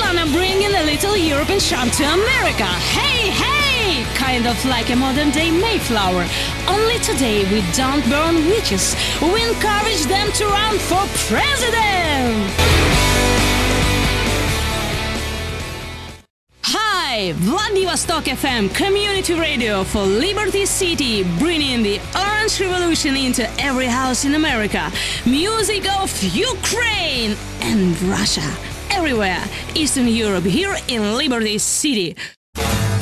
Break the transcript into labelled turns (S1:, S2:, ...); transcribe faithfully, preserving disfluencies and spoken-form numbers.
S1: gonna bring in a little European charm to America. Hey, hey! Kind of like a modern day Mayflower. Only today we don't burn witches. We encourage them to run for president! Hi, Vladivostok F M, community radio for Liberty City, bringing the Orange Revolution into every house in America. Music of Ukraine and Russia. Everywhere, Eastern Europe, here in Liberty City.